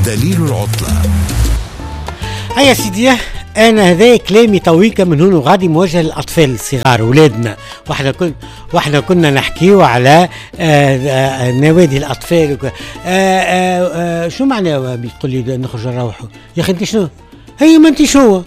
دليل العطلة. هيا سيدي، انا هذا كلامي تويكا من هنا غادي موجه للاطفال الصغار ولادنا. واحنا كنا نحكيو على نوادي الاطفال. شو معنى بيقول لي نخرج نروحوا؟ يا اخي انت شنو هي؟ ما انت شو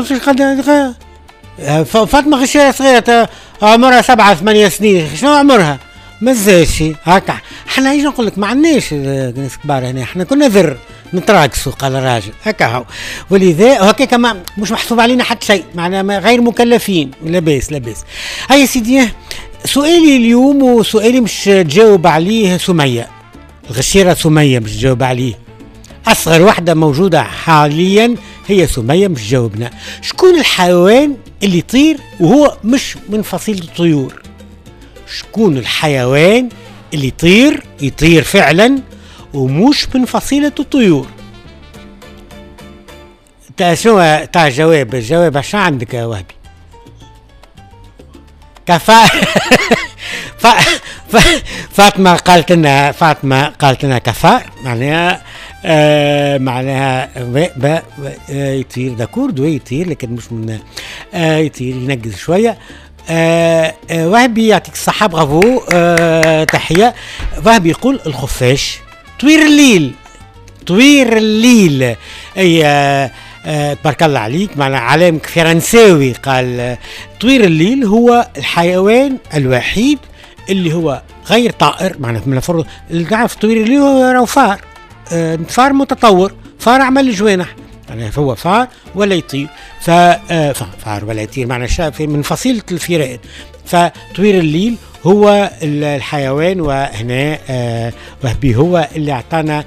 فاطمه غشيره صغيره عمرها 7-8 سنين، شنو عمرها؟ مازالش هكا. احنا ايش نقول لك، ما عندناش ناس كبار هنا، احنا كنا ذر نتراقصوا قال الراجل هكا هو. ولذا هكا كمان مش محسوب علينا حتى شيء، معنا غير مكلفين. لاباس. هيا سيدي، سؤالي اليوم وسؤالي مش تجاوب عليه سمية الغشيرة. سمية مش تجاوب عليه، أصغر واحدة موجودة حاليا هي سمية مش جاوبنا. شكون الحيوان اللي يطير وهو مش من فصيلة الطيور؟ شكون الحيوان اللي يطير فعلا ومش من فصيلة الطيور؟ شنو تاع الجواب عشان عندك يا وهبي؟ فاطمة قالت لنا كفار، معناها يطير داكور دو يطير، لكن مش من يطير ينقز شوية. وهبي يعطيك الصحة، برافو، تحية. وهبي يقول الخفاش، طوير الليل. اي تبارك الله عليك، معنا علام فرنساوي قال طوير الليل هو الحيوان الوحيد اللي هو غير طائر. معنا من الفرض اللي تعرف طوير الليل هو فار متطور، فار عمل جوانح، يعني هو فار ولا يطير. فار ولا يطير، معنى من فصيلة الفئران. فطوير الليل هو الحيوان، وهنا وهبي هو اللي اعطانا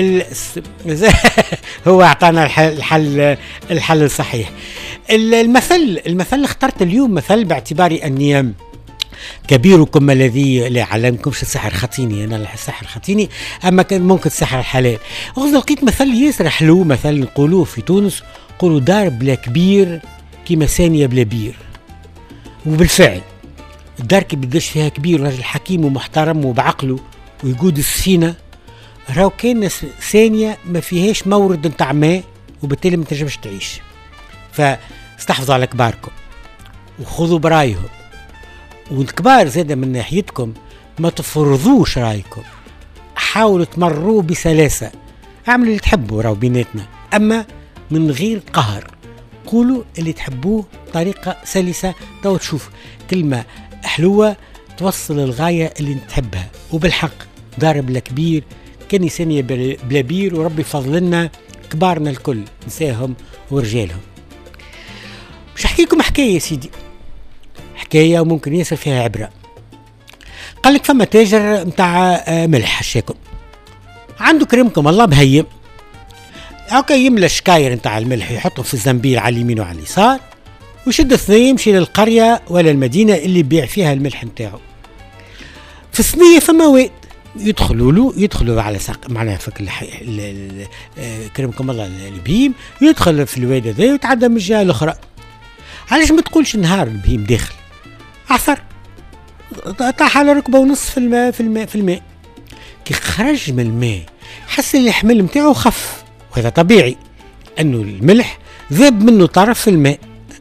هو اعطانا الحل الصحيح. المثل اخترت اليوم مثل باعتباري اني كبيركم الذي لا علمكمش السحر خطيني، انا السحر خطيني، اما كان ممكن السحر الحلال. لقيت مثل ياسر حلو، مثل نقولوه في تونس، نقولوا دار بلا كبير كيما ثانية بلا بير. وبالفعل الدار كي بداش فيها كبير راجل حكيم ومحترم وبعقله ويقود السفينة، راهو كان ثانية ما فيهاش مورد نتاع ماء، وبالتالي ما تنجمش تعيش. فاستحفظوا على كباركم وخذوا برايهم، والكبار زاده من ناحيتكم ما تفرضوش رايكم، حاولوا تمروا بسلاسة، اعملوا اللي تحبوا راهو بيناتنا، اما من غير قهر. قولوا اللي تحبوه بطريقة سلسة، تو تشوف كلمة حلوة توصل الغاية اللي تحبها. وبالحق دار بلا كبير كان ثانية بلا بير، وربي فضلنا كبارنا الكل نساهم ورجالهم. مش احكي لكم حكاية يا سيدي، حكاية وممكن يصير فيها عبرة. قال لك فما تاجر متاع ملح الشاكم، عنده كريمكم الله بهيم، هكا يملى الشكاير متاع الملح يحطه في الزنبيل على اليمين وعلى اليسار، ويشد الثنية يمشي للقرية ولا المدينة اللي يبيع فيها الملح متاعه. في الصينية فما واد يدخلوا على ساق، معناها فك كريمكم الله البهيم يدخل في الواد هذا ويتعدى من الجهة الأخرى. علاش ما تقولش نهار البهيم داخل عثر طاح على ركبه ونص في الماء. كي خرج من الماء حس ان الحمل متاعه خف، وهذا طبيعي انه الملح ذاب منه طرف في الماء.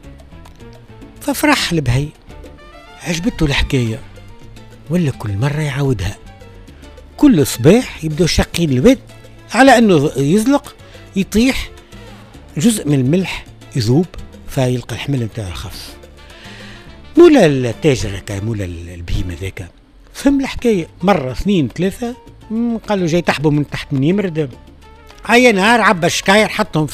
ففرح البهي، عجبته الحكايه، ولا كل مره يعاودها. كل صباح يبدأ شاقين الواد على انه يزلق يطيح جزء من الملح يذوب، فيلقى الحمل متاعه خف. مولا التاجر هكا، مولا البهيمة ذاك فهم الحكاية، مرة 2 3 قال له جاي تحبه من تحت من يمرد. هيا نهار عبى الشكاير حطهم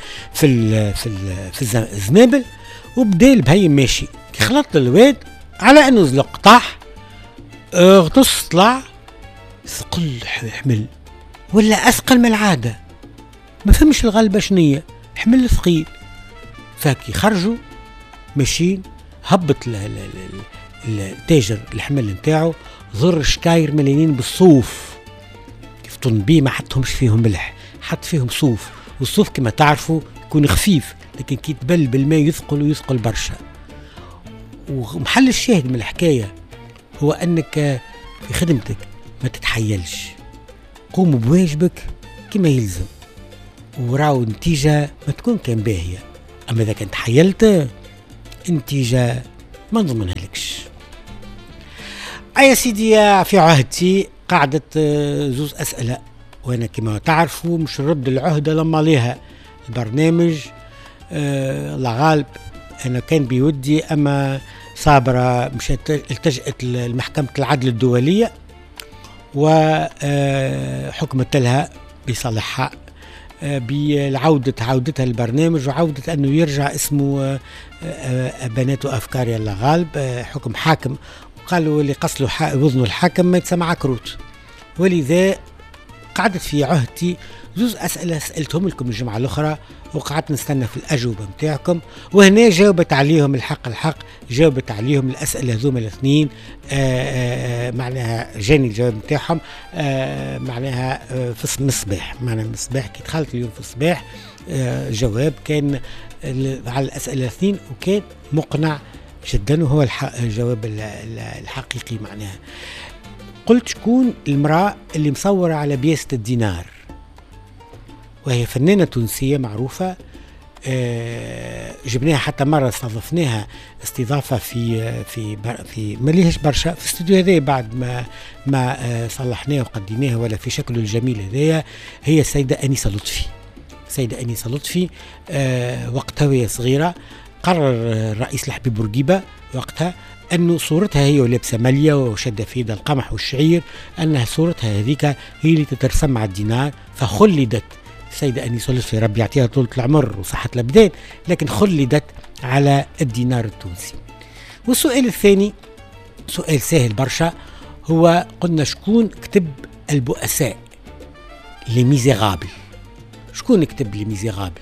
في الزنابل، وبدا البهيم ماشي. كي خلط الواد على انه زلق طاح، غطس طلع ثقل حمل، ولا اثقل من العادة، ما فهمش الغلبة شنية، حمل ثقيل. فكي خرجوا ماشيين، هبط التاجر الحمل نتاعو، ضر شكاير مليانين بالصوف. كيف طن ما حطهمش فيهم ملح، حط فيهم صوف، والصوف كما تعرفوا يكون خفيف، لكن كي تبل بالماء يثقل برشا. ومحل الشاهد من الحكاية هو أنك في خدمتك ما تتحيلش، قوم بواجبك كما يلزم، وراو نتيجة ما تكون كان باهية، أما إذا كنت حيلت نتيجة ما نضمنها لكش. يا سيدي في عهدتي قعدت زوز أسئلة، وأنا كما تعرفوا مش نرد العهدة لما ليها البرنامج. الله غالب أنا كان بيودي، أما صابرة مشات التجأت لمحكمة العدل الدولية وحكمت لها بصالحها عودتها البرنامج، وعودة أنه يرجع اسمه بنات وأفكار يا الله غالب، حكم حاكم. قالوا اللي قصلوا وزنوا الحاكم ما يتسمع كروت. ولذا قعدت في عهدتي زوز أسئلة سألتهم لكم الجمعة الأخرى، وقعدت نستنى في الأجوبة متاعكم، وهنا جاوبت عليهم الحق جاوبت عليهم الأسئلة هذوما الاثنين. معناها جاني الجواب متاعهم معناها في الصباح، معناها من الصباح كي دخلت اليوم في الصباح جواب كان على الأسئلة الاثنين، وكان مقنع جدا، وهو الجواب الحقيقي. معناها قلت شكون المرأة اللي مصورة على بياسة الدينار، وهي فنانة تونسية معروفة. جبناها حتى مرة استضفناها استضافة في مليهش برشا في الاستوديو هذا، بعد ما صلحناها وقديناها ولا في شكله الجميل هذايا. هي السيدة أنيسة لطفي. وقتها وهي صغيرة قرر الرئيس الحبيب بورقيبة وقتها أنه صورتها هي ولابسة مالية وشدة في يدها القمح والشعير، أنها صورتها هذيك هي اللي تترسم على الدينار. فخلدت السيدة أنيسة لطفي ربي يعطيها طولة العمر وصحة الأبدان، لكن خلدت على الدينار التونسي. والسؤال الثاني سؤال سهل برشا، هو قلنا شكون كتب البؤساء لي ميزيرابل؟ شكون كتب لي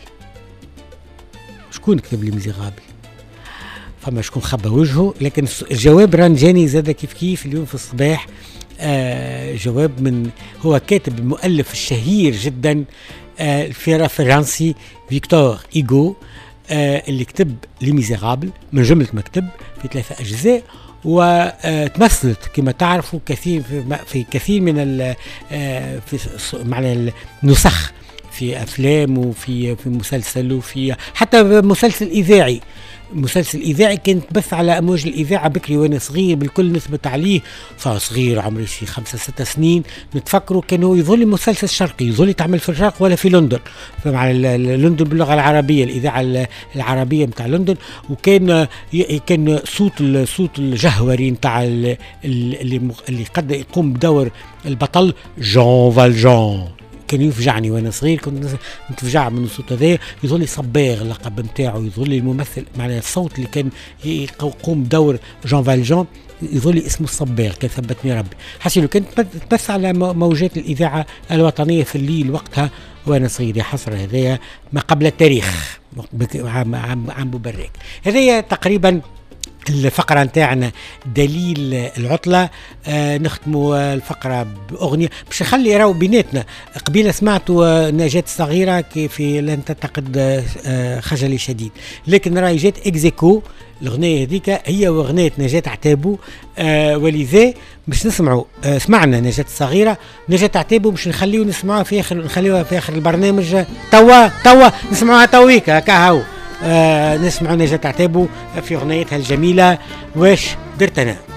ميزيرابل؟ فما شكون خبى وجهه، لكن الجواب ران جاني زاد كيف اليوم في الصباح. جواب من هو كاتب المؤلف الشهير جدا الفرنسي فيكتور إيغو، اللي كتب لي ميزيرابل من جملة مكتب في 3 أجزاء، وتمثلت كما تعرفوا في كثير من معنى النسخ في أفلام وفي مسلسل، وفي حتى مسلسل إذاعي كان تبث على أمواج الإذاعة بكري وأنا صغير، بالكل نثبت عليه. فصغير عمري في 5-6 سنين نتفكروا كان هو يظل مسلسل شرقي، يظل تعمل في الشرق ولا في لندن، فمع لندن باللغة العربية، الإذاعة العربية متاع لندن. وكان صوت الجهوري متاع اللي قد يقوم بدور البطل جان فالجان، كان يفجعني وانا صغير، كنت نتفجع من الصوت هذا. يظل صباغ اللقب نتاعو، يظل الممثل معناها الصوت اللي كان يقوم بدور جان فالجان يظل اسمه الصباغ، كان ثبتني ربي. حسيت كانت تبث على موجات الإذاعة الوطنية في الليل وقتها وانا صغير. يا حسرة هذايا ما قبل التاريخ، عم ببرك. هذايا تقريبا الفقرة نتاعنا دليل العطلة. نختموا الفقرة بأغنية باش نخلي راهو بيناتنا. قبيلة سمعتوا نجاة الصغيرة كيف لن تعتقد خجلي شديد، لكن راهي جات اكزيكو الأغنية هذيك هي وأغنية نجاة عتابو. ولذا باش نسمعوا سمعنا نجاة الصغيرة، نجاة عتابو باش نخليوها في آخر البرنامج. توا نسمعوها تويك كهو. نسمعوا نجاة عتابو في أغنيتها الجميلة واش درت أنا.